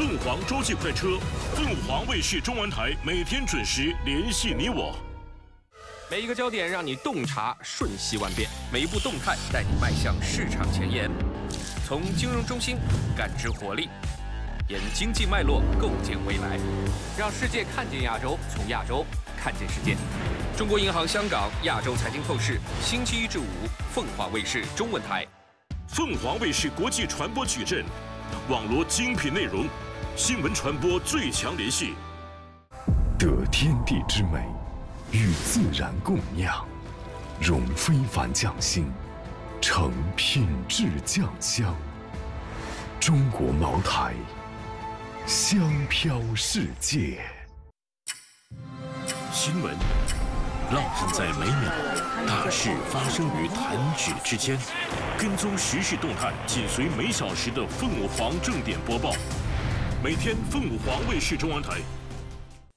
凤凰洲际快车，凤凰卫视中文台每天准时联系你我。 每一个焦点让你洞察瞬息万变，每一步动态带你迈向市场前沿。从金融中心感知活力，沿经济脉络构建未来，让世界看见亚洲，从亚洲看见世界。中国银行香港亚洲财经透视，星期一至五，凤凰卫视中文台。 凤凰卫视国际传播矩阵，网罗精品内容，新闻传播最强联系。 得天地之美，与自然共酿，融非凡匠心，成品质酱香。中国茅台，香飘世界。 新闻浪漫在每秒，大事发生于弹指之间。跟踪时事动态，紧随每小时的凤凰正点播报。每天凤凰卫视中文台